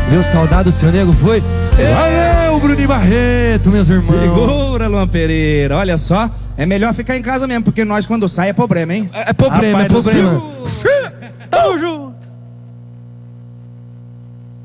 Deu saudade, o seu nego foi? Valeu, Bruninho Barreto, meus irmãos. Segura, Luan Pereira. Olha só, é melhor ficar em casa mesmo, porque nós quando sai é problema, hein? É problema, Rapaz é problema. Tamo junto.